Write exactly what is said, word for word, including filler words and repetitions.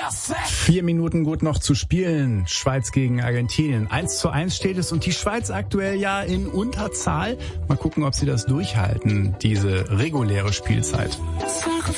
Vier Minuten gut noch zu spielen. Schweiz gegen Argentinien. Eins zu eins steht es und die Schweiz aktuell ja in Unterzahl. Mal gucken, ob sie das durchhalten, diese reguläre Spielzeit.